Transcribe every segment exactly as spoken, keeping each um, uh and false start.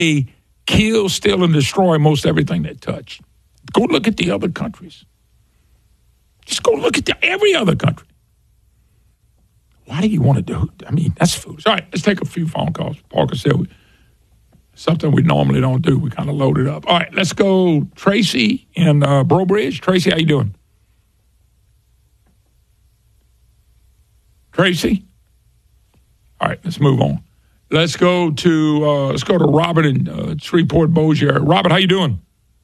they kill, steal, and destroy most everything they touch. Go look at the other countries. Just go look at the, every other country. Why do you want to do it? I mean, that's foolish. All right, let's take a few phone calls. Parker said we, something we normally don't do. We kind of loaded up. All right, let's go. Tracy in uh, Breaux Bridge. Tracy, how you doing? Tracy? All right, let's move on. Let's go to uh, let's go to Robert in uh, Shreveport, Bossier. Robert, how you doing?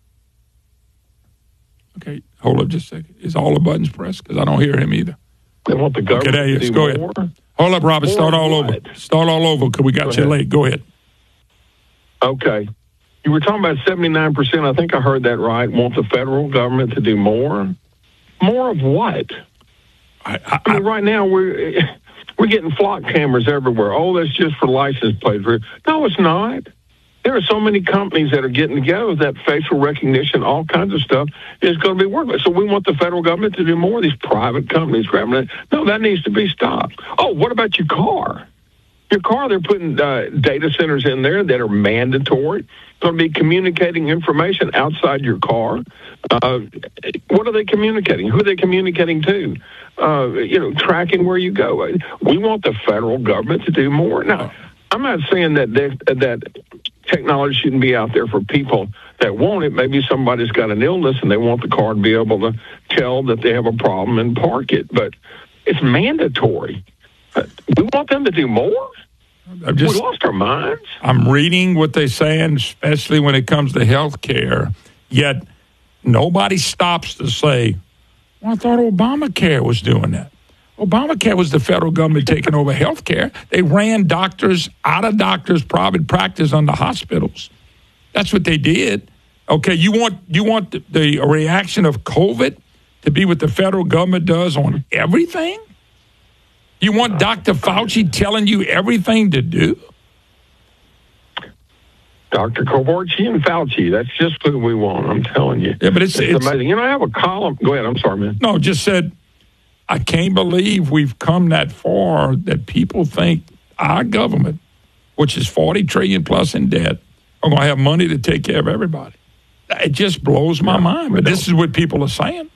Okay, hold up just a second. Is all the buttons pressed? Because I don't hear him either. They want the government okay, there to do go more. Ahead. Hold up, Robert. More Start all what? over. Start all over because we got Go you ahead. late. Go ahead. Okay. You were talking about seventy-nine percent. I think I heard that right. Want the federal government to do more? More of what? I, I, I mean, right now we're we're getting flock cameras everywhere. Oh, that's just for license plates. No, it's not. There are so many companies that are getting together with that facial recognition, all kinds of stuff is going to be working. So we want the federal government to do more. These private companies grabbing it. No, that needs to be stopped. Oh, what about your car? Your car, they're putting uh, data centers in there that are mandatory. Going to be communicating information outside your car. Uh, what are they communicating? Who are they communicating to? Uh, you know, tracking where you go. We want the federal government to do more. Now, I'm not saying that they, that technology shouldn't be out there for people that want it. Maybe somebody's got an illness and they want the car to be able to tell that they have a problem and park it. But it's mandatory. We want them to do more? Just, we lost our minds. I'm reading what they're saying, especially when it comes to health care, yet nobody stops to say, well, I thought Obamacare was doing that. Obamacare was the federal government taking over health care. They ran doctors out of doctors' private practice under hospitals. That's what they did. Okay, you want you want the, the reaction of COVID to be what the federal government does on everything? You want Doctor Fauci telling you everything to do? Doctor Kovorchi and Fauci, that's just who we want, I'm telling you. Yeah, but it's, it's, it's amazing. You know, I have a column. Go ahead, I'm sorry, man. No, just said, I can't believe we've come that far that people think our government, which is forty trillion dollars plus in debt, are going to have money to take care of everybody. It just blows my yeah, mind, but this is what people are saying.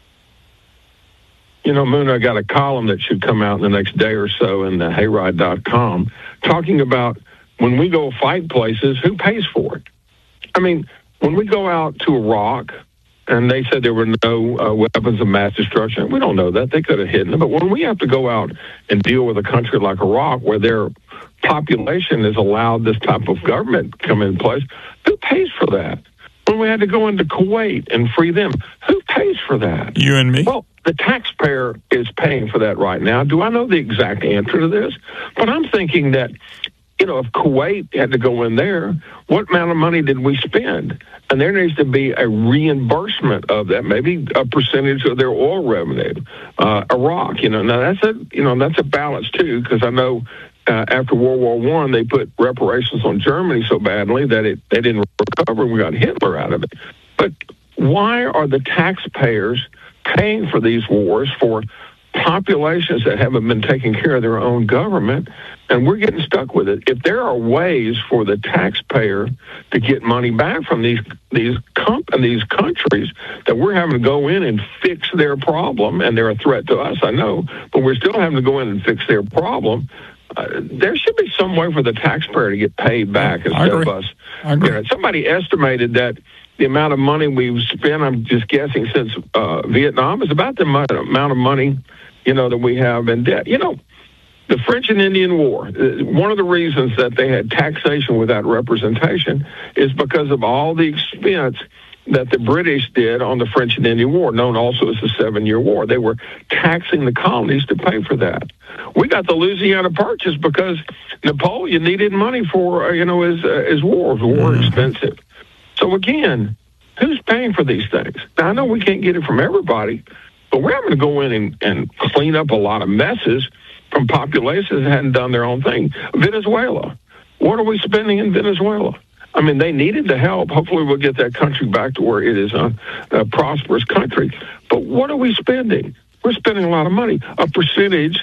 You know, Moon, I got a column that should come out in the next day or so in the hayride dot com talking about when we go fight places, who pays for it? I mean, when we go out to Iraq and they said there were no uh, weapons of mass destruction, we don't know that. They could have hidden them. But when we have to go out and deal with a country like Iraq where their population has allowed this type of government to come in place, who pays for that? When we had to go into Kuwait and free them, who pays for that? You and me. Well, the taxpayer is paying for that right now. Do I know the exact answer to this? But I'm thinking that, you know, if Kuwait had to go in there, what amount of money did we spend? And there needs to be a reimbursement of that, maybe a percentage of their oil revenue. Uh, Iraq, you know, now that's a, you know, that's a balance too, because I know uh, after World War One, they put reparations on Germany so badly that it they didn't recover, and we got Hitler out of it. But why are the taxpayers paying for these wars for populations that haven't been taking care of their own government, and we're getting stuck with it? If there are ways for the taxpayer to get money back from these these comp- these countries that we're having to go in and fix their problem, and they're a threat to us, I know, but we're still having to go in and fix their problem. Uh, there should be some way for the taxpayer to get paid back instead of us. I agree. You know, somebody estimated that the amount of money we've spent, I'm just guessing, since uh, Vietnam is about the amount of money, you know, that we have in debt. You know, the French and Indian War, one of the reasons that they had taxation without representation is because of all the expense that the British did on the French and Indian War, known also as the Seven-Year War. They were taxing the colonies to pay for that. We got the Louisiana Purchase because Napoleon needed money for, uh, you know, his, uh, his wars. War were expensive. So again, who's paying for these things? Now, I know we can't get it from everybody, but we're having to go in and, and clean up a lot of messes from populations that hadn't done their own thing. Venezuela. What are we spending in Venezuela? I mean, they needed the help. Hopefully we'll get that country back to where it is a, a prosperous country. But what are we spending? We're spending a lot of money. A percentage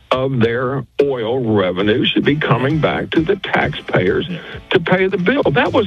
of their oil revenue should be coming back to the taxpayers to pay the bill. That was